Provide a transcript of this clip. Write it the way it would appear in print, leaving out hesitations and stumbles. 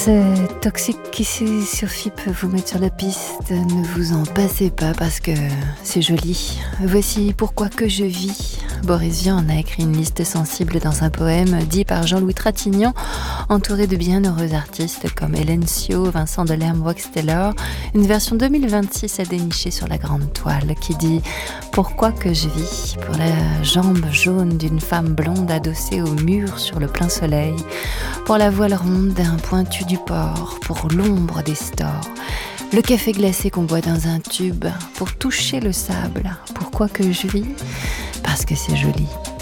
C'est toxique qui sur FIP peut vous mettre sur la piste. Ne vous en passez pas parce que c'est joli. Voici pourquoi que je vis. Boris Vian en a écrit une liste sensible dans un poème dit par Jean-Louis Trintignant, entouré de bienheureux artistes comme Hélène Sio, Vincent Delerme, Wax Taylor. Une version 2026 à dénicher sur la grande toile qui dit « Pourquoi que je vis ?» pour la jambe jaune d'une femme blonde adossée au mur sur le plein soleil, pour la voile ronde d'un pointu du port, pour l'ombre des stores, le café glacé qu'on boit dans un tube, pour toucher le sable. Pourquoi que je vis ? Parce que c'est joli.